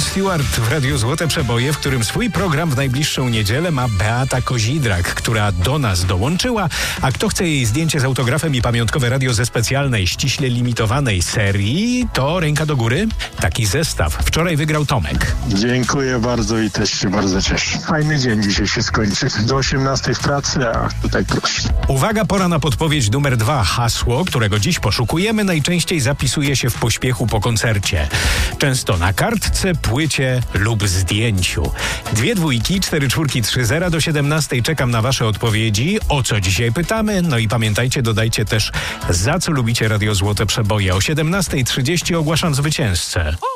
Stewart w Radiu Złote Przeboje, w którym swój program w najbliższą niedzielę ma Beata Kozidrak, która do nas dołączyła. A kto chce jej zdjęcie z autografem i pamiątkowe radio ze specjalnej, ściśle limitowanej serii, to ręka do góry. Taki zestaw wczoraj wygrał Tomek. Dziękuję bardzo i też się bardzo cieszę. Fajny dzień dzisiaj się skończy. Do 18 w pracy, a tutaj proszę. Uwaga, pora na podpowiedź numer 2. Hasło, którego dziś poszukujemy, najczęściej zapisuje się w pośpiechu po koncercie. Często na kartce, płycie lub zdjęciu. 2 dwójki, 4 czwórki, 3 zera do 17. Czekam na wasze odpowiedzi. O co dzisiaj pytamy? No i pamiętajcie, dodajcie też, za co lubicie Radio Złote Przeboje. O 17:30 ogłaszam zwycięzcę.